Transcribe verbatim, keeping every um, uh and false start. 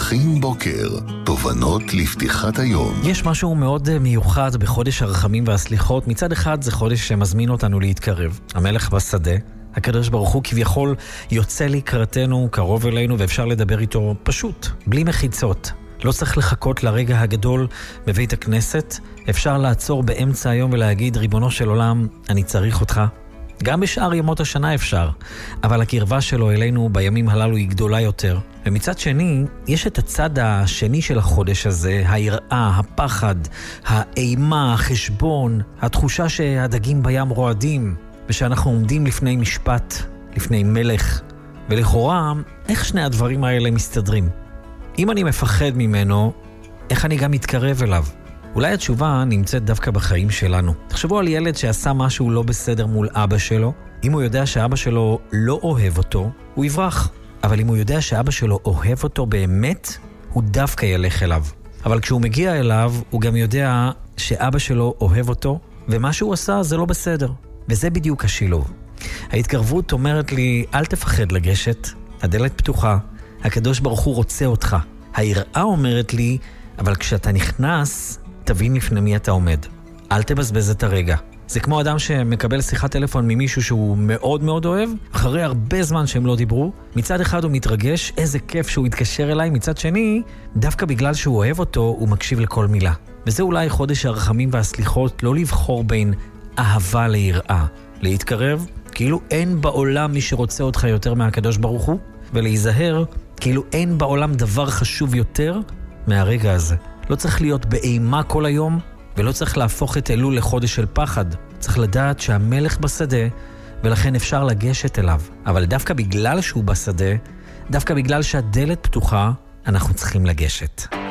פותחים בוקר, תובנות לפתיחת היום. יש משהו מאוד מיוחד בחודש הרחמים והסליחות. מצד אחד זה חודש שמזמין אותנו להתקרב. המלך בשדה, הקדוש ברוך הוא כביכול יוצא לקראתנו, קרוב אלינו, ואפשר לדבר איתו פשוט, בלי מחיצות. לא צריך לחכות לרגע הגדול בבית הכנסת. אפשר לעצור באמצע היום ולהגיד, ריבונו של עולם, אני צריך אותך. גם בשאר ימות השנה אפשר, אבל הקרבה שלו אלינו בימים הללו היא גדולה יותר. ומצד שני, יש את הצד השני של החודש הזה, היראה, הפחד, האימה, החשבון, התחושה שהדגים בים רועדים, ושאנחנו עומדים לפני משפט, לפני מלך. ולכאורה, איך שני הדברים האלה מסתדרים? אם אני מפחד ממנו, איך אני גם מתקרב אליו? אולי התשובה נמצאת דווקא בחיים שלנו. תחשבו על ילד שעשה משהו לא בסדר מול אבא שלו. אם הוא יודע שאבא שלו לא אוהב אותו, הוא יברח. אבל אם הוא יודע שאבא שלו אוהב אותו באמת, הוא דווקא ילך אליו. אבל כשהוא מגיע אליו, הוא גם יודע שאבא שלו אוהב אותו, ומה שהוא עשה זה לא בסדר. וזה בדיוק השילוב. ההתקרבות אומרת לי, אל תפחד לגשת, הדלת פתוחה, הקדוש ברוך הוא רוצה אותך. היראה אומרת לי, אבל כשאתה נכנס, תבין לפני מי אתה עומד. אל תבזבז את הרגע. זה כמו אדם שמקבל שיחת טלפון ממישהו שהוא מאוד מאוד אוהב, אחרי הרבה זמן שהם לא דיברו. מצד אחד הוא מתרגש, איזה כיף שהוא יתקשר אליי, מצד שני, דווקא בגלל שהוא אוהב אותו, הוא מקשיב לכל מילה. וזה אולי חודש הרחמים והסליחות, לא לבחור בין אהבה ליראה. להתקרב, כאילו אין בעולם מי שרוצה אותך יותר מהקדוש ברוך הוא, ולהיזהר, כאילו אין בעולם דבר חשוב יותר מהרגע הזה. לא צריך להיות באימה כל היום, ולא צריך להפוך את אלול לחודש של פחד. צריך לדעת שהמלך בשדה, ולכן אפשר לגשת אליו. אבל דווקא בגלל שהוא בשדה, דווקא בגלל שהדלת פתוחה, אנחנו צריכים לגשת.